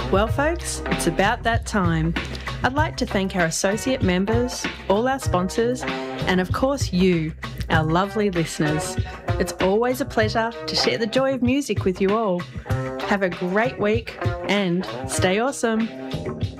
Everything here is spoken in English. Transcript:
Well, folks, it's about that time. I'd like to thank our associate members, all our sponsors, and of course you, our lovely listeners. It's always a pleasure to share the joy of music with you all. Have a great week and stay awesome.